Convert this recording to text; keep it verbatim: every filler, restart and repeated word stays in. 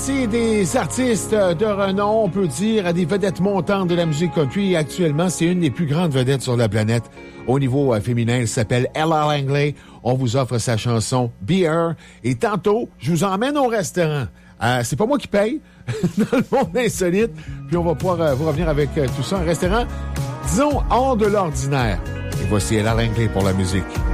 C'est des artistes de renom, on peut dire, à des vedettes montantes de la musique country. Actuellement, c'est une des plus grandes vedettes sur la planète. Au niveau euh, féminin, elle s'appelle Ella Langley. On vous offre sa chanson Beer. Et tantôt, je vous emmène au restaurant. Euh, c'est pas moi qui paye, dans le monde insolite. Puis on va pouvoir euh, vous revenir avec euh, tout ça. Un restaurant, disons, hors de l'ordinaire. Et voici Ella Langley pour la musique.